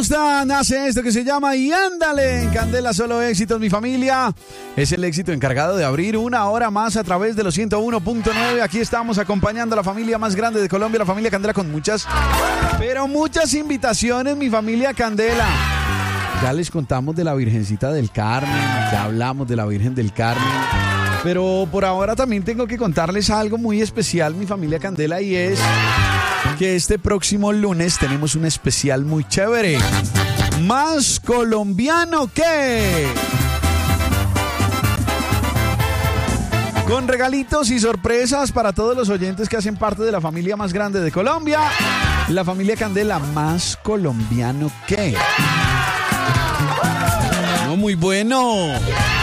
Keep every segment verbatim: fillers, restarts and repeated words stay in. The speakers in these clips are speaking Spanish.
gusta, nace esto que se llama Y Ándale. En Candela Solo Éxitos, mi familia. Es el éxito encargado de abrir una hora más a través de los ciento uno punto nueve. Aquí estamos acompañando a la familia más grande de Colombia, la familia Candela, con muchas, pero muchas invitaciones, mi familia Candela. Ya les contamos de la Virgencita del Carmen, ya hablamos de la Virgen del Carmen. Pero por ahora también tengo que contarles algo muy especial, mi familia Candela, y es que este próximo lunes tenemos un especial muy chévere. Más colombiano que... con regalitos y sorpresas para todos los oyentes que hacen parte de la familia más grande de Colombia, la familia Candela. Más colombiano que... no, muy bueno.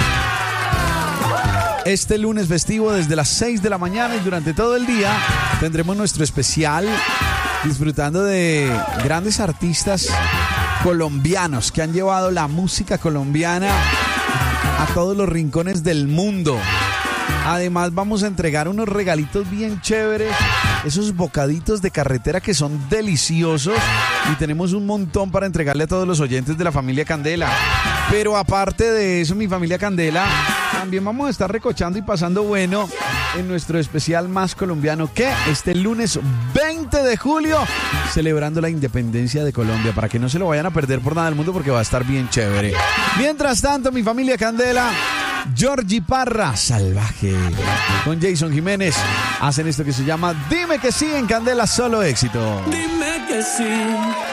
Este lunes festivo desde las seis de la mañana y durante todo el día tendremos nuestro especial disfrutando de grandes artistas colombianos que han llevado la música colombiana a todos los rincones del mundo. Además vamos a entregar unos regalitos bien chéveres, esos bocaditos de carretera que son deliciosos, y tenemos un montón para entregarle a todos los oyentes de la familia Candela. Pero aparte de eso, mi familia Candela, también vamos a estar recochando y pasando bueno en nuestro especial Más colombiano que este lunes veinte de julio, celebrando la independencia de Colombia, para que no se lo vayan a perder por nada del mundo, porque va a estar bien chévere. Mientras tanto, mi familia Candela, Georgie Parra, Salvaje, con Jason Jiménez, hacen esto que se llama Dime que sí en Candela Solo Éxito. Dime que sí.